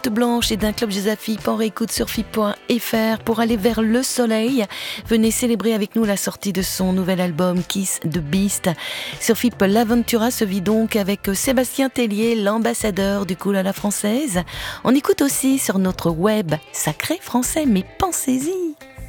Carte Blanche et d'un club Jazz FIP en réécoute sur FIP.fr pour aller vers le soleil. Venez célébrer avec nous la sortie de son nouvel album Kiss the Beast. Sur FIP, l'aventura se vit donc avec Sébastien Tellier, l'ambassadeur du cool à la française. On écoute aussi sur notre web Sacré Français, mais pensez-y.